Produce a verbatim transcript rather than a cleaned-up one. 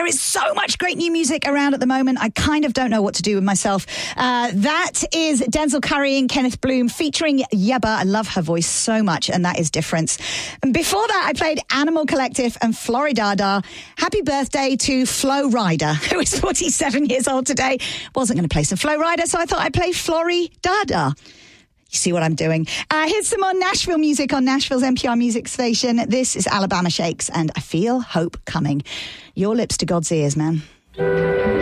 is so much great new music around at the moment. I kind of don't know what to do with myself. Uh, that is Denzel Curry and Kenneth Bloom featuring Yebba. I love her voice so much, and that is Difference. And before that, I played Animal Collective and Floridada. Happy birthday to Flo Rida, who is forty-seven years old today. Wasn't going to play some Flo Rida, so I thought I'd play Floridada. You see what I'm doing. Uh, here's some more Nashville music on Nashville's N P R music station. This is Alabama Shakes and I Feel Hope Coming. Your lips to God's ears, man.